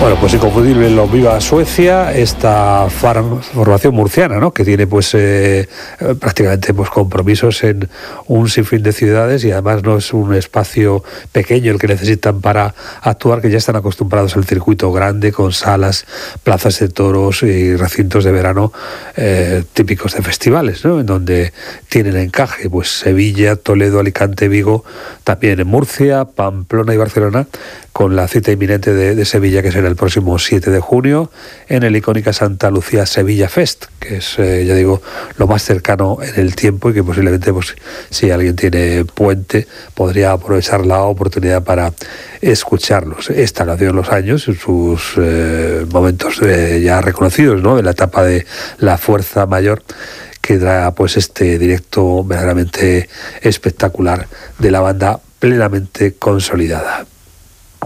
Bueno, pues inconfundible en los Viva Suecia, esta formación murciana, ¿no?, que tiene pues prácticamente pues compromisos en un sinfín de ciudades, y además no es un espacio pequeño el que necesitan para actuar, que ya están acostumbrados al circuito grande, con salas, plazas de toros y recintos de verano típicos de festivales, ¿no?, en donde tienen encaje pues Sevilla, Toledo, Alicante, Vigo, también en Murcia, Pamplona y Barcelona, con la cita inminente de Sevilla, que será el próximo 7 de junio, en el icónica Santa Lucía Sevilla Fest, que es, ya digo, lo más cercano en el tiempo, y que posiblemente, pues, si alguien tiene puente, podría aprovechar la oportunidad para escucharlos. Esta nació en los años, en sus momentos ya reconocidos, ¿no?, de la etapa de la fuerza mayor, que da pues este directo verdaderamente espectacular de la banda plenamente consolidada.